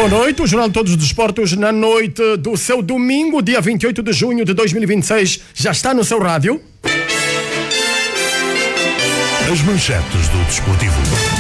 Boa noite, o Jornal de Todos os Desportos na noite do seu domingo, dia 28 de junho de 2026, já está no seu rádio. As manchetes do desportivo.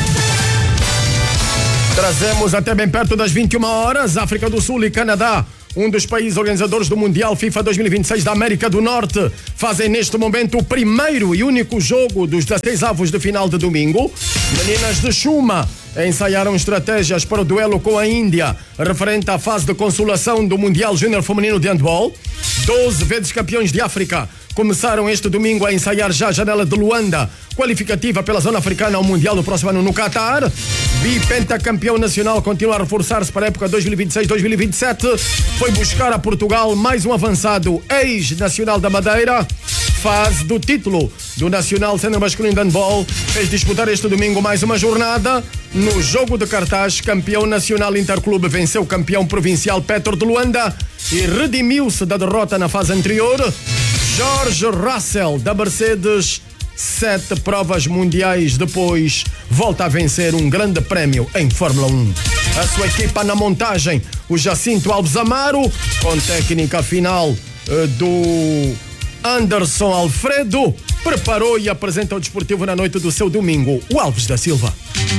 Trazemos até bem perto das 21 horas, África do Sul e Canadá, um dos países organizadores do Mundial FIFA 2026 da América do Norte, fazem neste momento o primeiro e único jogo dos 16 avos de final de domingo. Meninas de Chuma ensaiaram estratégias para o duelo com a Índia, referente à fase de consolação do Mundial Júnior Feminino de Handball. 12 vezes campeões de África começaram este domingo a ensaiar já a janela de Luanda, qualificativa pela zona africana ao Mundial do próximo ano no Catar. Bipentacampeão nacional continua a reforçar-se para a época 2026-2027. Foi buscar a Portugal mais um avançado ex-nacional da Madeira. Fase do título do Nacional Sênior Masculino de Handball fez disputar este domingo mais uma jornada. No jogo de cartaz, campeão nacional Interclube venceu o campeão provincial Petro de Luanda e redimiu-se da derrota na fase anterior. Jorge Russell da Mercedes, 7 provas mundiais depois, volta a vencer um grande prémio em Fórmula 1. A sua equipa na montagem, o Jacinto Alves Amaro, com técnica final do Anderson Alfredo, preparou e apresenta o desportivo na noite do seu domingo, o Alves da Silva.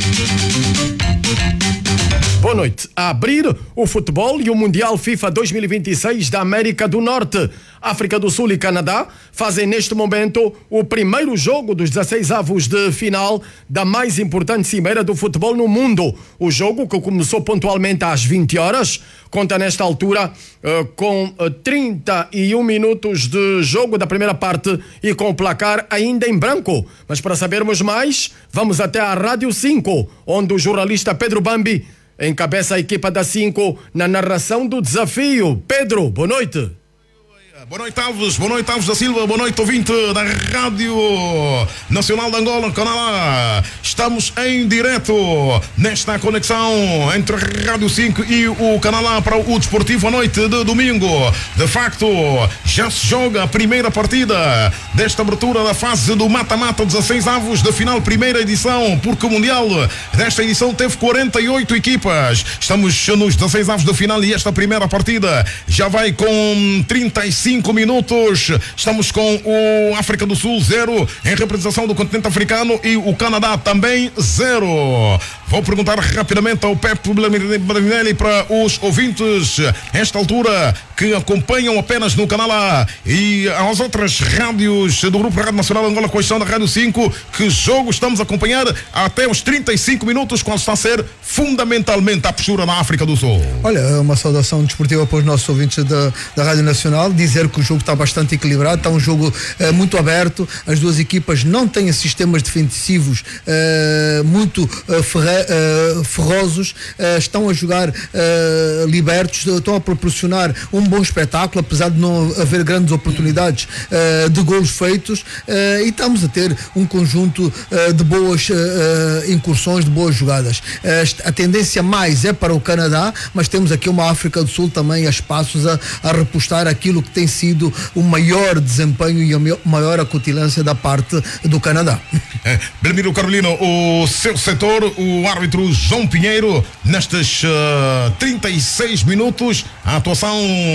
Boa noite. A abrir o futebol e o Mundial FIFA 2026 da América do Norte. África do Sul e Canadá fazem neste momento o primeiro jogo dos 16 avos de final da mais importante cimeira do futebol no mundo. O jogo, que começou pontualmente às 20 horas, conta nesta altura com 31 minutos de jogo da primeira parte e com o placar ainda em branco. Mas para sabermos mais, vamos até a Rádio 5, onde o jornalista Pedro Bambi encabeça a equipa da 5 na narração do desafio. Pedro, boa noite. Boa noite, Alves da Silva, boa noite, ouvinte da Rádio Nacional de Angola, Canadá. Estamos em direto nesta conexão entre a Rádio 5 e o Canadá para o desportivo à noite de domingo. De facto, já se joga a primeira partida desta abertura da fase do mata-mata, 16 avos de final, primeira edição, porque o Mundial desta edição teve 48 equipas. Estamos nos 16 avos de final e esta primeira partida já vai com 35 minutos. Estamos com o África do Sul 0 em representação do continente africano e o Canadá também 0. Vou perguntar rapidamente ao Pepe Bladinelli para os ouvintes esta altura que acompanham apenas no Canadá e às outras rádios do Grupo Rádio Nacional de Angola, com exceção da Rádio 5, que jogo estamos a acompanhar até os 35 minutos, quando está a ser fundamentalmente a postura na África do Sul. Olha, uma saudação desportiva para os nossos ouvintes da Rádio Nacional, dizer que o jogo está bastante equilibrado, está um jogo muito aberto, as duas equipas não têm sistemas defensivos muito ferrosos, estão a jogar libertos, estão a proporcionar um bom espetáculo, apesar de não haver grandes oportunidades de golos feitos, e estamos a ter um conjunto de boas incursões, de boas jogadas. A tendência mais é para o Canadá, mas temos aqui uma África do Sul também a espaços a repostar aquilo que tem sido o maior desempenho e a maior acutilância da parte do Canadá. Belmiro Carolino, o seu setor, o árbitro João Pinheiro, nestes 36 minutos, a atuação,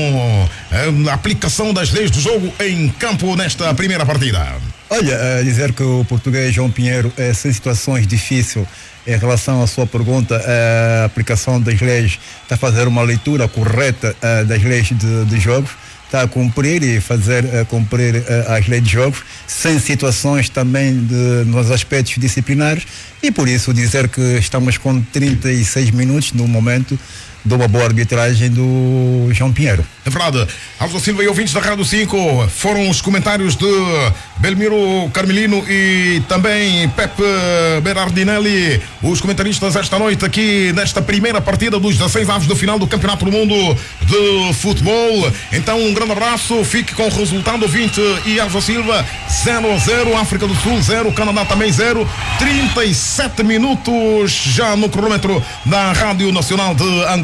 a aplicação das leis do jogo em campo nesta primeira partida. Olha, dizer que o português João Pinheiro sem situações difíceis em relação à sua pergunta, a aplicação das leis, está a fazer uma leitura correta das leis de jogos, está a cumprir e fazer cumprir as leis de jogos, sem situações também nos aspectos disciplinares, e por isso dizer que estamos com 36 minutos no momento de uma boa arbitragem do João Pinheiro. É verdade. Alves da Silva e ouvintes da Rádio 5, foram os comentários de Belmiro Carmelino e também Pepe Berardinelli, os comentaristas esta noite aqui nesta primeira partida dos 16 avos do final do Campeonato do Mundo de Futebol. Então um grande abraço, fique com o resultado, ouvinte e Alves da Silva, 0-0, África do Sul 0, Canadá também 0, 37 minutos já no cronômetro da Rádio Nacional de Angola.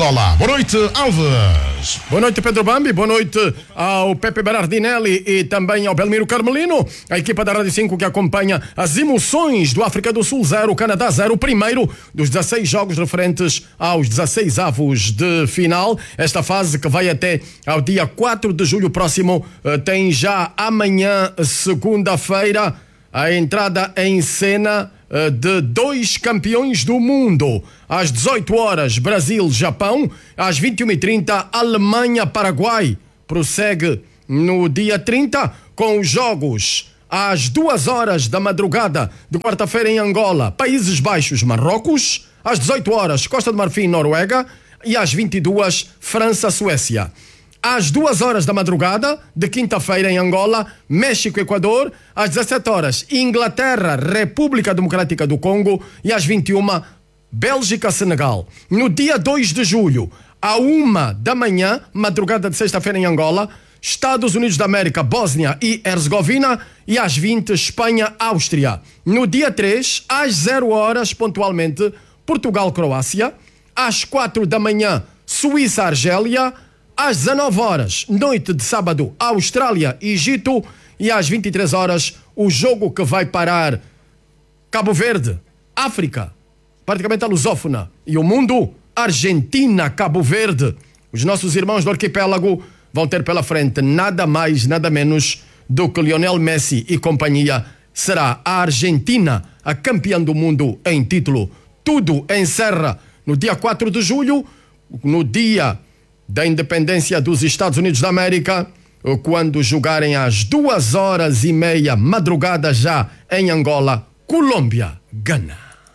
Angola. Boa noite, Alves. Boa noite, Pedro Bambi. Boa noite ao Pepe Berardinelli e também ao Belmiro Carmelino. A equipa da Rádio 5 que acompanha as emoções do África do Sul 0, Canadá 0, o primeiro dos 16 jogos referentes aos 16 avos de final. Esta fase que vai até ao dia 4 de julho próximo tem já amanhã, segunda-feira, a entrada em cena de 2 campeões do mundo. Às 18 horas, Brasil-Japão. Às 21h30, Alemanha-Paraguai. Prossegue no dia 30 com os jogos às 2 horas da madrugada de quarta-feira em Angola, Países Baixos-Marrocos. Às 18 horas, Costa do Marfim-Noruega. E às 22, França-Suécia. Às 2 horas da madrugada de quinta-feira em Angola, México-Equador. Às 17 horas, Inglaterra, República Democrática do Congo. E às 21, Bélgica-Senegal. No dia 2 de julho, à 1 da manhã, madrugada de sexta-feira em Angola, Estados Unidos da América, Bósnia e Herzegovina. E às 20, Espanha-Áustria. No dia 3, às 0 horas, pontualmente, Portugal-Croácia. Às 4 da manhã, Suíça-Argélia. Às 19 horas, noite de sábado, Austrália e Egito. E às 23 horas, o jogo que vai parar Cabo Verde, África, praticamente a lusófona, e o mundo, Argentina, Cabo Verde. Os nossos irmãos do arquipélago vão ter pela frente nada mais, nada menos do que Lionel Messi e companhia. Será a Argentina a campeã do mundo em título. Tudo encerra no dia 4 de julho, no dia da independência dos Estados Unidos da América, quando jogarem às 2h30, madrugada já em Angola, Colômbia, Gana.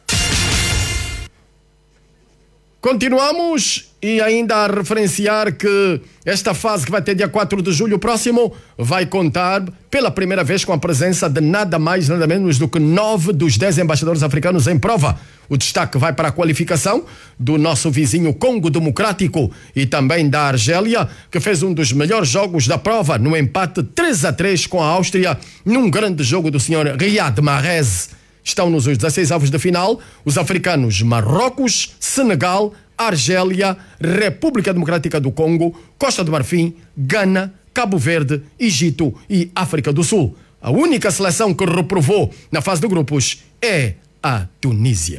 Continuamos e ainda a referenciar que esta fase que vai ter dia 4 de julho próximo vai contar pela primeira vez com a presença de nada mais, nada menos do que 9 dos 10 embaixadores africanos em prova. O destaque vai para a qualificação do nosso vizinho Congo Democrático e também da Argélia, que fez um dos melhores jogos da prova no empate 3-3 com a Áustria, num grande jogo do Sr. Riyad Mahrez. Estão nos 16 avos de final os africanos Marrocos, Senegal, Argélia, República Democrática do Congo, Costa do Marfim, Gana, Cabo Verde, Egito e África do Sul. A única seleção que reprovou na fase de grupos é a Tunísia.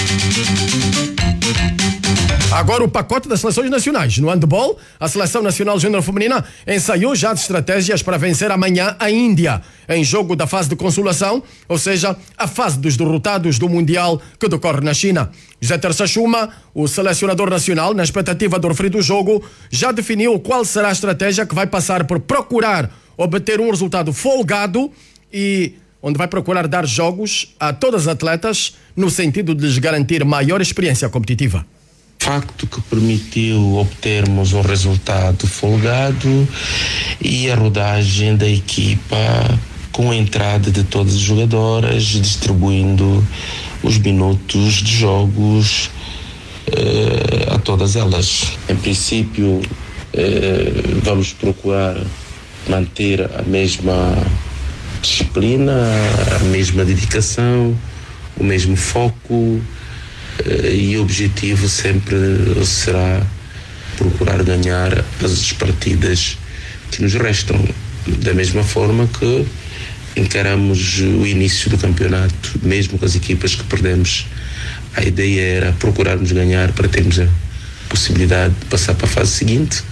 Agora o pacote das seleções nacionais. No handball, a Seleção Nacional Júnior Feminina ensaiou já as estratégias para vencer amanhã a Índia, em jogo da fase de consolação, ou seja, a fase dos derrotados do Mundial que decorre na China. José Terça Chuma, o selecionador nacional, na expectativa do referido jogo, já definiu qual será a estratégia que vai passar por procurar obter um resultado folgado e onde vai procurar dar jogos a todas as atletas no sentido de lhes garantir maior experiência competitiva. Facto que permitiu obtermos um resultado folgado e a rodagem da equipa com a entrada de todas as jogadoras, distribuindo os minutos de jogos a todas elas. Em princípio, vamos procurar manter a mesma disciplina, a mesma dedicação, o mesmo foco, e o objetivo sempre será procurar ganhar as partidas que nos restam, da mesma forma que encaramos o início do campeonato, mesmo com as equipas que perdemos. A ideia era procurarmos ganhar para termos a possibilidade de passar para a fase seguinte.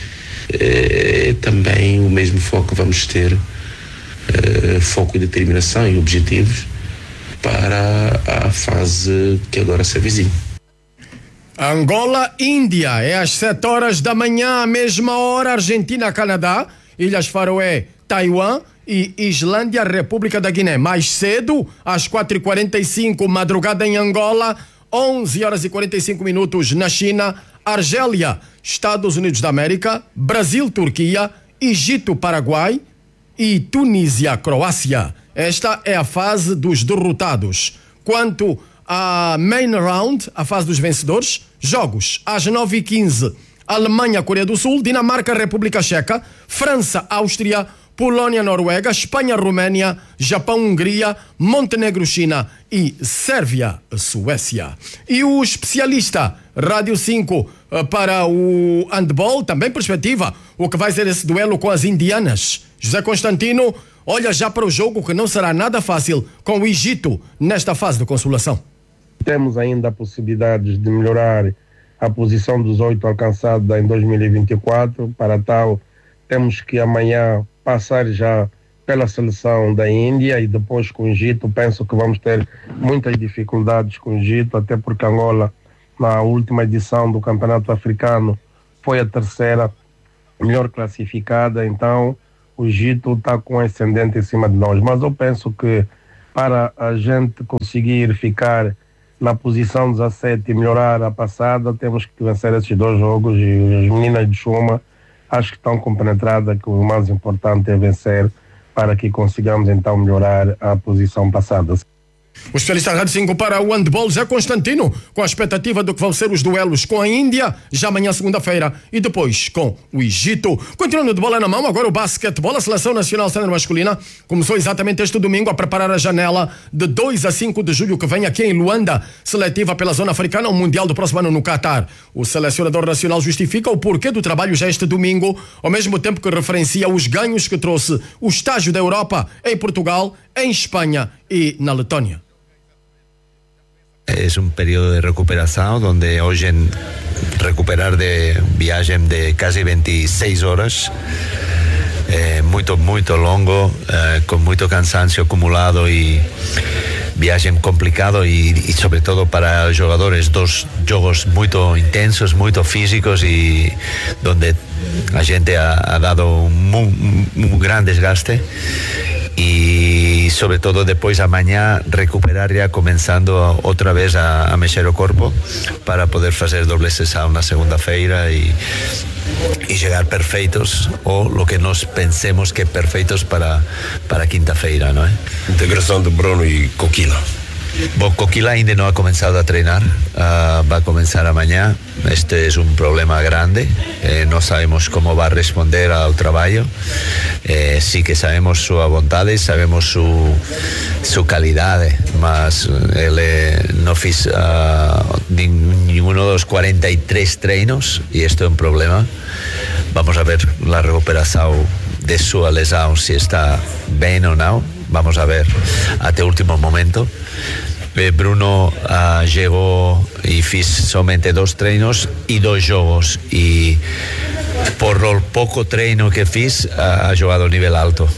Também o mesmo foco vamos ter, foco e determinação e objetivos para a fase que agora se avizinha. Angola, Índia, é às 7 horas da manhã, à mesma hora, Argentina, Canadá, Ilhas Faroé, Taiwan e Islândia, República da Guiné. Mais cedo, às 4h45, madrugada em Angola, 11h45 na China, Argélia, Estados Unidos da América, Brasil, Turquia, Egito, Paraguai e Tunísia, Croácia. Esta é a fase dos derrotados. Quanto à main round, a fase dos vencedores, jogos às 9h15, Alemanha, Coreia do Sul, Dinamarca, República Checa, França, Áustria, Polónia, Noruega, Espanha, Roménia, Japão, Hungria, Montenegro, China e Sérvia, Suécia. E o especialista Rádio 5 para o handball também perspectiva o que vai ser esse duelo com as indianas. José Constantino olha já para o jogo que não será nada fácil com o Egito nesta fase de consolação. Temos ainda possibilidades de melhorar a posição dos 8 alcançada em 2024. Para tal, temos que amanhã passar já pela seleção da Índia e depois com o Egito. Penso que vamos ter muitas dificuldades com o Egito, até porque Angola, na última edição do Campeonato Africano, foi a terceira melhor classificada, então o Egito está com ascendente em cima de nós. Mas eu penso que para a gente conseguir ficar na posição 17 e melhorar a passada, temos que vencer esses 2 jogos, e as meninas de Chuma acho que estão compenetradas que o mais importante é vencer para que consigamos então melhorar a posição passada. O especialista Rádio 5 para o handball, Zé Constantino, com a expectativa do que vão ser os duelos com a Índia, já amanhã segunda-feira, e depois com o Egito. Continuando de bola na mão, agora o basquetebol. A Seleção Nacional Sénior Masculina começou exatamente este domingo a preparar a janela de 2 a 5 de julho que vem aqui em Luanda, seletiva pela zona africana, ao Mundial do próximo ano no Catar. O selecionador nacional justifica o porquê do trabalho já este domingo, ao mesmo tempo que referencia os ganhos que trouxe o estágio da Europa em Portugal, em Espanha e na Letónia. Es un periodo de recuperación donde hoy en recuperar de viaje de casi 26 horas, muy longo, con mucho cansancio acumulado y viaje complicado y sobre todo para los jugadores 2 juegos muy intensos, muy físicos y donde la gente ha dado un gran desgaste. Y sobre todo después a mañana recuperar ya comenzando otra vez a mexer o corpo para poder hacer doble sesión na segunda-feira y llegar perfeitos o lo que nos pensemos que perfeitos para quinta-feira, ¿no? Integração de Bruno e Coquila. Bom, Coquila ainda não ha comenzado a treinar, va a comenzar amanhã. Este es un problema grande, no sabemos cómo va a responder al trabajo, sí que sabemos su voluntad, sabemos su calidad, mas él no hizo ninguno de los 43 treinos y esto es un problema. Vamos a ver la recuperación de su lesión, si está bien o no, vamos a ver hasta el último momento. Bruno llegó y hizo solamente 2 treinos y 2 juegos y por el poco treino que hizo ha jugado nivel alto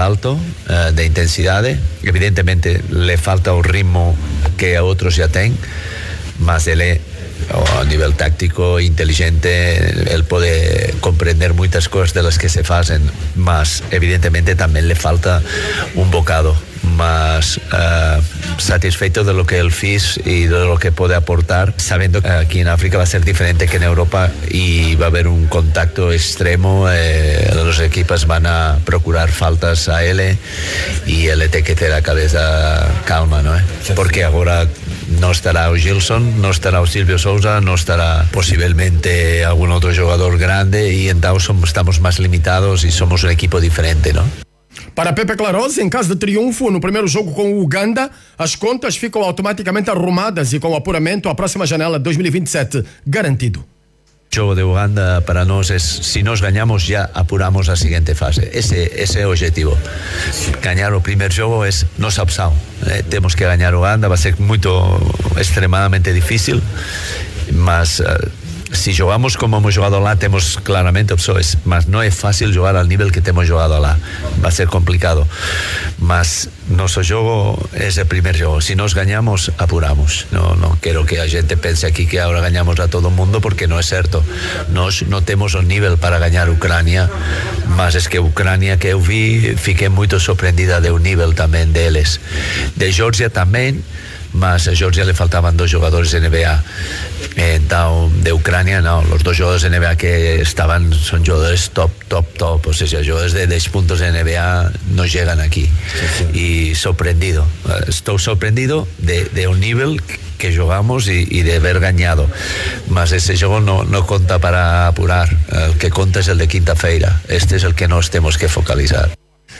de intensidad. Evidentemente le falta el ritmo que a otros ya tienen, mas él a nivel táctico, inteligente, él puede comprender muchas cosas de las que se hacen, mas evidentemente también le falta un bocado más satisfecho de lo que él hizo y de lo que puede aportar, sabiendo que aquí en África va a ser diferente que en Europa y va a haber un contacto extremo, los equipos van a procurar faltas a él y él tiene que tener la cabeza calma, ¿no? Porque ahora no estará o Gilson, no estará o Silvio Sousa, no estará posiblemente algún otro jugador grande y entonces estamos más limitados y somos un equipo diferente, ¿no? Para Pepe Clarose, em caso de triunfo no primeiro jogo com o Uganda, as contas ficam automaticamente arrumadas e com o apuramento à próxima janela de 2027 garantido. El juego de Uganda para nosotros es, si nos ganamos ya apuramos a siguiente fase, ese es el objetivo. Ganar el primer juego es nos opción, tenemos que ganar Uganda, va a ser extremadamente difícil, mas si jugamos como hemos jugado lá, tenemos claramente opciones, mas no es fácil jugar al nivel que hemos jugado lá, va a ser complicado, mas nuestro juego es el primer juego, si nos ganamos, apuramos, no quiero que la gente pense aquí que ahora ganamos a todo el mundo, porque no es cierto, no tenemos un nivel para ganar Ucrania, mas es que Ucrania que eu vi, fiquei muito sorprendida de un nivel también de ellos, de Georgia también, mas a Georgia le faltaban 2 jugadores de NBA, entonces de Ucrania no, los 2 jugadores de NBA que estaban son jugadores top, o sea, jugadores de 10 puntos de NBA no llegan aquí, y estoy sorprendido de un nivel que jugamos y de haber ganado, mas ese juego no conta para apurar, el que conta es el de quinta-feira, este es el que nos tenemos que focalizar.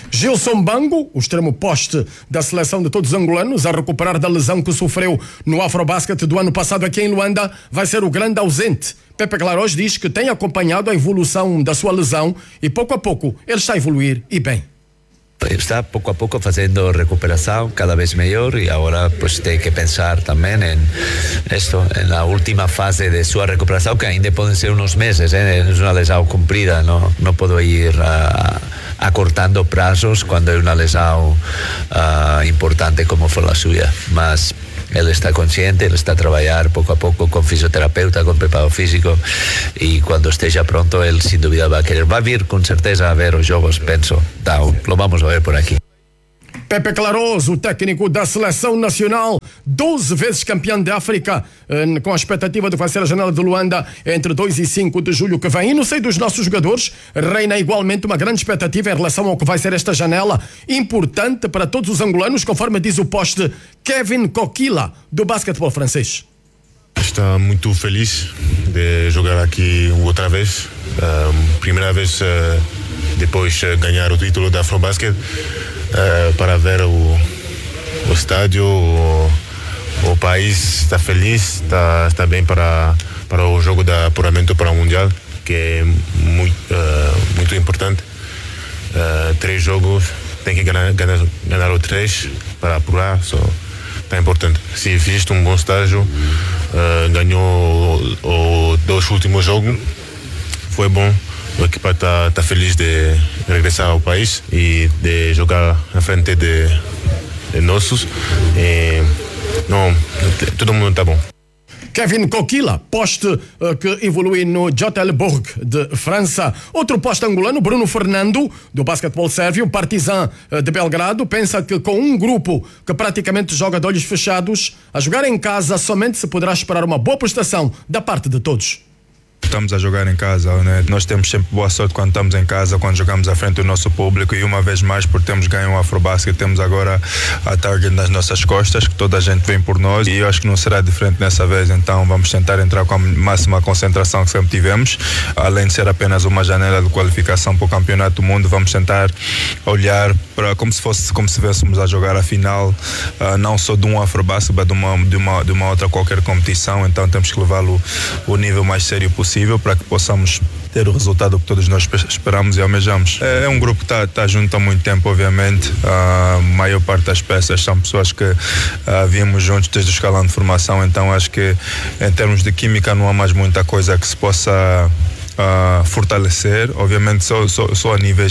Gilson Bango, o extremo poste da seleção de todos os angolanos, a recuperar da lesão que sofreu no Afrobasket do ano passado aqui em Luanda, vai ser o grande ausente. Pepe Clarós diz que tem acompanhado a evolução da sua lesão e pouco a pouco ele está a evoluir e bem. Está poco a poco haciendo recuperación cada vez mejor y ahora pues tiene que pensar también en esto, en la última fase de su recuperación, que ainda pueden ser unos meses, es una lesión cumplida, no puedo ir acortando plazos cuando hay una lesión importante como fue la suya, mas él está consciente, él está a trabajar poco a poco con fisioterapeuta, con preparador físico y cuando esté ya pronto él sin duda va a vir con certeza a ver los jogos, penso, lo vamos a ver por aquí. Pepe Clarós, o técnico da Seleção Nacional, 12 vezes campeão de África, com a expectativa de que vai ser a janela de Luanda entre 2 e 5 de julho que vem. E no seio dos nossos jogadores, reina igualmente uma grande expectativa em relação ao que vai ser esta janela, importante para todos os angolanos, conforme diz o poste Kevin Kokila, do basquetebol francês. Estou muito feliz de jogar aqui outra vez. Primeira vez depois ganhar o título da Afrobasket. Para ver o estádio, o país está feliz, está bem para o jogo de apuramento para o Mundial, que é muito importante. 3 jogos, tem que ganhar os 3 para apurar, está importante. Se fizeste um bom estágio, ganhou os 2 últimos jogos, foi bom. A equipa está feliz de regressar ao país e de jogar na frente de nossos. Todo mundo está bom. Kevin Kokila, poste que evolui no JL Bourg de França. Outro poste angolano, Bruno Fernando, do basquetebol sérvio, Partizan de Belgrado, pensa que com um grupo que praticamente joga de olhos fechados, a jogar em casa somente se poderá esperar uma boa prestação da parte de todos. Estamos a jogar em casa, né? Nós temos sempre boa sorte quando estamos em casa, quando jogamos à frente do nosso público e uma vez mais, por termos ganho o Afrobasket, temos agora a target nas nossas costas, que toda a gente vem por nós e eu acho que não será diferente dessa vez, então vamos tentar entrar com a máxima concentração que sempre tivemos, além de ser apenas uma janela de qualificação para o Campeonato do Mundo, vamos tentar olhar para como se estivéssemos a jogar a final, não só de um Afrobasket, mas de uma outra qualquer competição, então temos que levá-lo o nível mais sério possível para que possamos ter o resultado que todos nós esperamos e almejamos. É um grupo que está junto há muito tempo, obviamente. A maior parte das peças são pessoas que viemos juntos desde o escalão de formação, então acho que em termos de química não há mais muita coisa que se possa fortalecer, obviamente só a níveis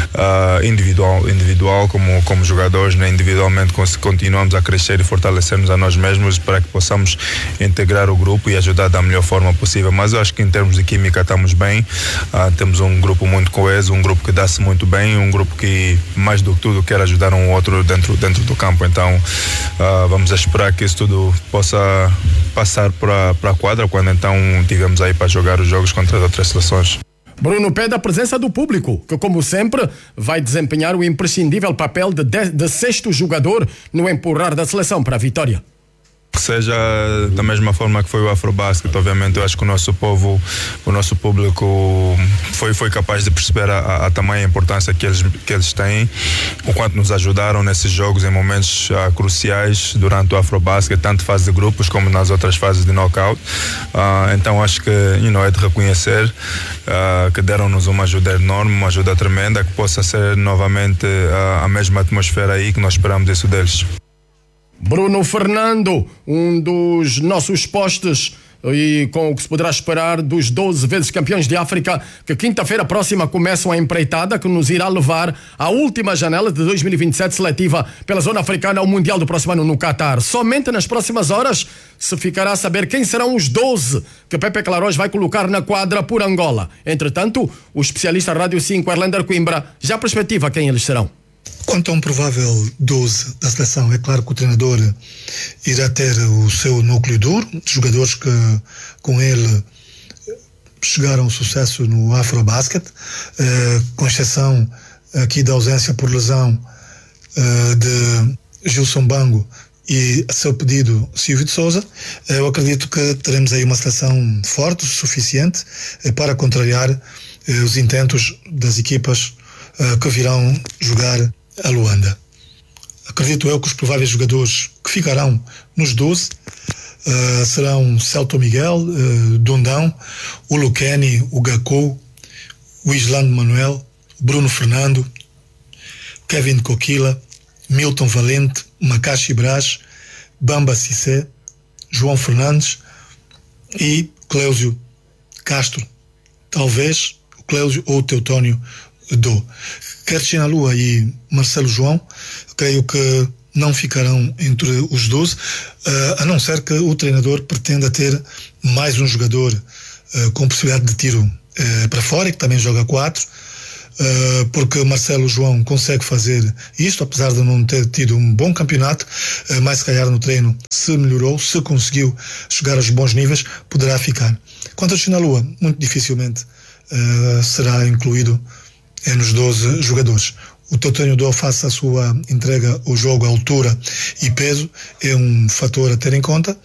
individual como jogadores, né? Individualmente continuamos a crescer e fortalecermos a nós mesmos para que possamos integrar o grupo e ajudar da melhor forma possível, mas eu acho que em termos de química estamos bem, temos um grupo muito coeso, um grupo que dá-se muito bem, um grupo que mais do que tudo quer ajudar um outro dentro do campo, então vamos esperar que isso tudo possa passar para a quadra quando então tivemos aí para jogar os jogos contra as outras seleções. Bruno pede a presença do público, que como sempre vai desempenhar o imprescindível papel de sexto jogador no empurrar da seleção para a vitória. Que seja da mesma forma que foi o Afrobasket, obviamente eu acho que o nosso povo, o nosso público foi capaz de perceber a tamanha importância que eles têm, o quanto nos ajudaram nesses jogos em momentos cruciais durante o Afrobasket, tanto fase de grupos como nas outras fases de knockout, então acho que é de reconhecer que deram-nos uma ajuda enorme, uma ajuda tremenda, que possa ser novamente a mesma atmosfera aí que nós esperamos isso deles. Bruno Fernando, um dos nossos postes e com o que se poderá esperar dos 12 vezes campeões de África, que quinta-feira próxima começam a empreitada que nos irá levar à última janela de 2027 seletiva pela zona africana ao Mundial do próximo ano no Qatar. Somente nas próximas horas se ficará a saber quem serão os 12 que Pepe Clarós vai colocar na quadra por Angola. Entretanto, o especialista Rádio 5, Erlander Coimbra, já perspectiva quem eles serão. Quanto a um provável 12 da seleção, é claro que o treinador irá ter o seu núcleo duro, jogadores que com ele chegaram ao sucesso no Afrobasket, com exceção aqui da ausência por lesão de Gilson Bango e a seu pedido Silvio de Sousa. Eu acredito que teremos aí uma seleção forte o suficiente para contrariar os intentos das equipas que virão jogar a Luanda. Acredito eu que os prováveis jogadores que ficarão nos 12 serão Celto Miguel, Dondão, o Luqueni, o Gacou, o Islando Manuel, Bruno Fernando, Kevin Coquila, Milton Valente, Macaxi Brás, Bamba Cissé, João Fernandes e Cléusio Castro. Talvez o Cléusio ou o Teutónio Dô. Kertina Lua e Marcelo João, creio que não ficarão entre os 12, a não ser que o treinador pretenda ter mais um jogador com possibilidade de tiro para fora, e que também joga 4, porque Marcelo João consegue fazer isto, apesar de não ter tido um bom campeonato, mas se calhar no treino se melhorou, se conseguiu chegar aos bons níveis, poderá ficar. Quanto a Chinalua, muito dificilmente será incluído nos 12 jogadores. O Teutónio Dó face a sua entrega ao jogo, à altura e peso, é um fator a ter em conta,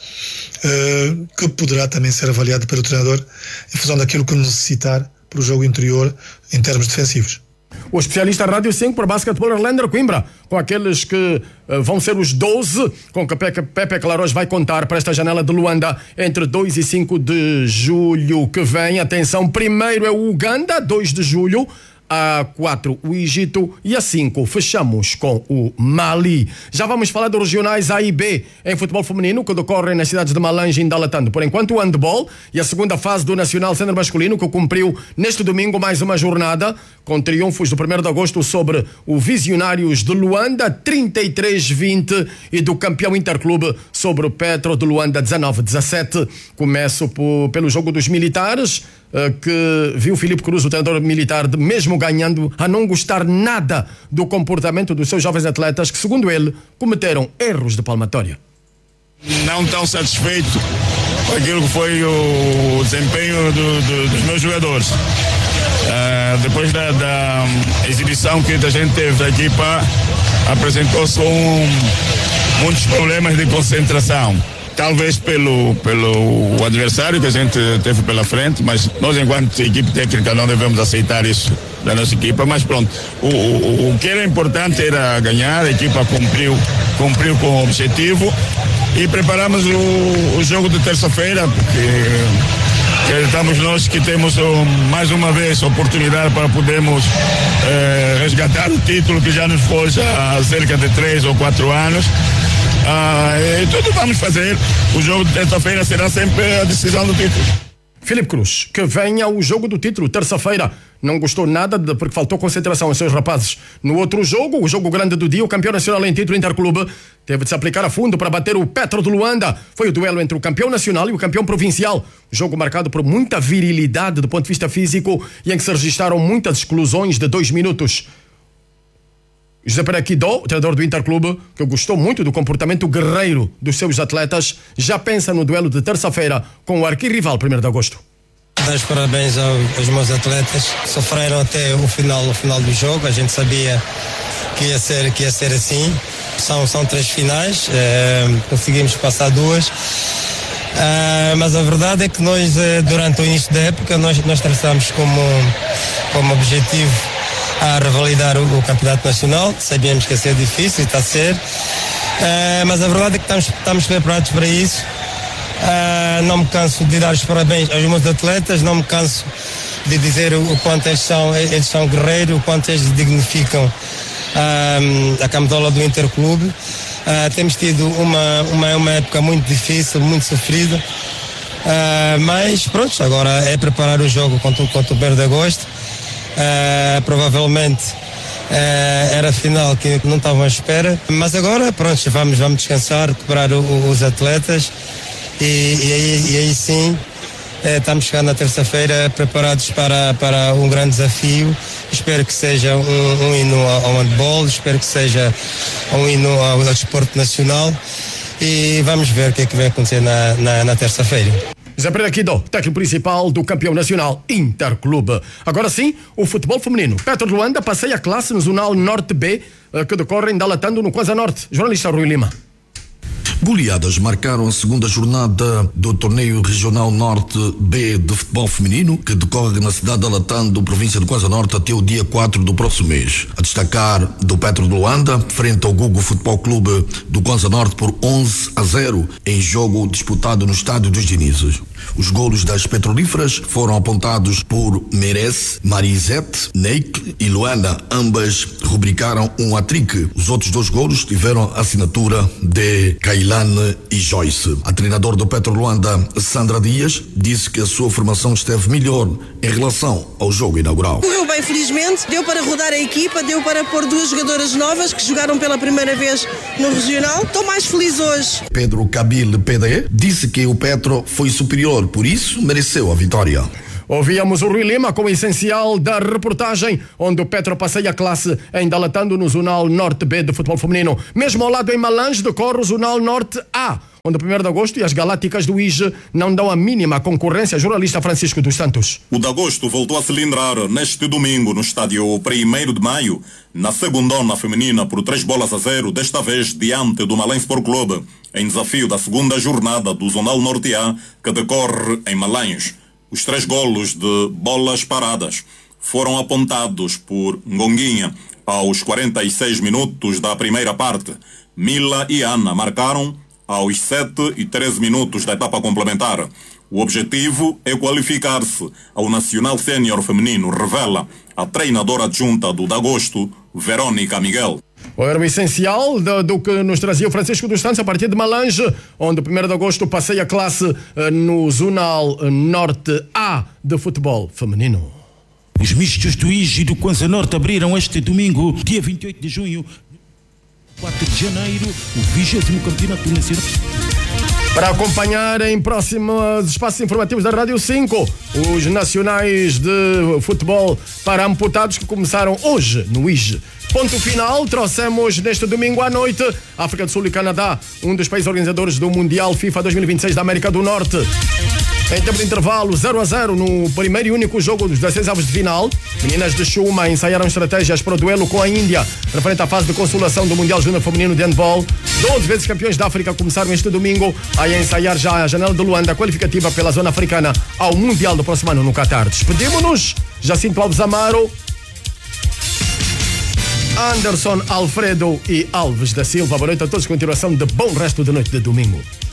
que poderá também ser avaliado pelo treinador em função daquilo que necessitar para o jogo interior em termos defensivos. O especialista Rádio 5 para basquetebol Orlander Coimbra, com aqueles que vão ser os 12, com que Pepe Claros vai contar para esta janela de Luanda entre 2 e 5 de julho que vem. Atenção, primeiro é o Uganda, 2 de julho. A 4 o Egito e a 5 fechamos com o Mali. Já vamos falar dos regionais A e B em futebol feminino que decorrem nas cidades de Malange e Ndalatando. Por enquanto o handball e a segunda fase do Nacional Sênior Masculino, que cumpriu neste domingo mais uma jornada com triunfos do 1º de agosto sobre o Visionários de Luanda 33-20 e do campeão Interclube sobre o Petro de Luanda 19-17. Começo pelo jogo dos militares, que viu Filipe Cruz, o treinador militar, mesmo ganhando, a não gostar nada do comportamento dos seus jovens atletas que, segundo ele, cometeram erros de palmatória. Não tão satisfeito com aquilo que foi o desempenho dos meus jogadores. Depois da exibição que a gente teve, a equipa apresentou-se com muitos problemas de concentração. Talvez pelo adversário que a gente teve pela frente, mas nós, enquanto equipe técnica, não devemos aceitar isso da nossa equipa. Mas pronto, o que era importante era ganhar, a equipa cumpriu com o objetivo e preparamos o jogo de terça-feira, porque estamos nós que temos mais uma vez a oportunidade para podermos resgatar o título que já nos foi há cerca de 3 ou 4 anos. E tudo vamos fazer. O jogo de terça-feira será sempre a decisão do título. Filipe Cruz, que venha o jogo do título terça-feira. Não gostou nada porque faltou concentração aos seus rapazes. No outro jogo, o jogo grande do dia, o campeão nacional em título Interclube teve de se aplicar a fundo para bater o Petro de Luanda. Foi o duelo entre o campeão nacional e o campeão provincial. Jogo marcado por muita virilidade do ponto de vista físico e em que se registraram muitas exclusões de 2 minutos. José Perequidó, o treinador do Interclube, que gostou muito do comportamento guerreiro dos seus atletas, já pensa no duelo de terça-feira com o arquirrival 1º de agosto. Dar os parabéns aos meus atletas. Sofreram até o final do jogo. A gente sabia que ia ser assim. São 3 finais, conseguimos passar 2. Mas a verdade é que nós, durante o início da época, nós traçamos como objetivo a revalidar o campeonato nacional. Sabíamos que ia ser difícil e está a ser, mas a verdade é que estamos preparados para isso. Não me canso de dar os parabéns aos meus atletas, não me canso de dizer o quanto eles são guerreiros, o quanto eles dignificam a camisola do Interclube. Temos tido uma época muito difícil, muito sofrida, mas pronto, agora é preparar o jogo contra o 1º de agosto. Provavelmente era a final que não estavam à espera, mas agora pronto, vamos descansar, recuperar os atletas e aí sim estamos chegando na terça-feira preparados para um grande desafio. Espero que seja um hino ao handball, espero que seja um hino ao desporto nacional e vamos ver o que é que vai acontecer na terça-feira. José Perequidó, técnico principal do campeão nacional Interclube. Agora sim, o futebol feminino. Petro de Luanda passeia a classe no Zonal Norte B, que decorre em Ndalatando, no Quasa Norte. Jornalista Rui Lima. Goleadas marcaram a segunda jornada do torneio regional Norte B de futebol feminino, que decorre na cidade de Alatando, província de Kwanza Norte, até o dia 4 do próximo mês. A destacar do Petro de Luanda, frente ao Gugu Futebol Clube do Kwanza Norte por 11-0, em jogo disputado no estádio dos Dinizes. Os golos das petrolíferas foram apontados por Merece, Marizete, Neik e Luana. Ambas rubricaram um hat-trick. Os outros dois golos tiveram a assinatura de Kailane e Joyce. A treinadora do Petro Luanda, Sandra Dias, disse que a sua formação esteve melhor em relação ao jogo inaugural. Correu bem, felizmente. Deu para rodar a equipa, deu para pôr duas jogadoras novas que jogaram pela primeira vez no regional. Estou mais feliz hoje. Pedro Kabil PDE disse que o Petro foi superior, por isso mereceu a vitória. Ouvíamos o Rui Lima com o essencial da reportagem, onde o Petro passeia a classe em Dalatando no Zonal Norte B de futebol feminino. Mesmo ao lado em Malange decorre o Zonal Norte A, onde o 1º de agosto e as Galácticas do IGE não dão a mínima concorrência. Jornalista Francisco dos Santos. O de agosto voltou a cilindrar neste domingo no estádio 1º de maio, na segundona feminina por 3-0, desta vez diante do Malém Sport Clube, em desafio da segunda jornada do Zonal Norte A, que decorre em Malange. Os 3 golos de bolas paradas foram apontados por Ngonguinha aos 46 minutos da primeira parte. Mila e Ana marcaram aos 7 e 13 minutos da etapa complementar. O objetivo é qualificar-se ao Nacional Sénior Feminino, revela a treinadora adjunta do de agosto, Verônica Miguel. Era o essencial do que nos trazia o Francisco dos Santos a partir de Malange, onde o 1º de agosto passeia a classe no Zonal Norte A de futebol feminino. Os mistos do IGE e do Kwanza Norte abriram este domingo, dia 28 de junho, 4 de janeiro, o 20º Campeonato Nacional. Para acompanhar em próximos espaços informativos da Rádio 5, os nacionais de futebol para amputados que começaram hoje no IGE. Ponto final, trouxemos neste domingo à noite África do Sul e Canadá, um dos países organizadores do Mundial FIFA 2026 da América do Norte. Em tempo de intervalo, 0-0 no primeiro e único jogo dos 16 avos de final. Meninas de Chuma ensaiaram estratégias para o duelo com a Índia, referente à fase de consolação do Mundial Júnior Feminino de Handball. 12 vezes campeões da África começaram este domingo a ensaiar já a janela de Luanda, qualificativa pela zona africana ao Mundial do próximo ano no Qatar. Despedimos-nos, Jacinto Alves Amaro, Anderson, Alfredo e Alves da Silva. Boa noite a todos, continuação de bom resto de noite de domingo.